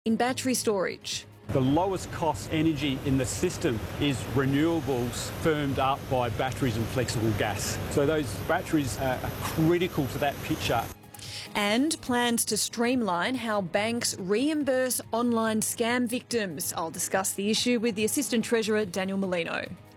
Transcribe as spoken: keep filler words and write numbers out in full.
In battery storage. The lowest cost energy in the system is renewables firmed up by batteries and flexible gas. So those batteries are critical to that picture. And plans to streamline how banks reimburse online scam victims. I'll discuss the issue with the Assistant Treasurer, Daniel Molino.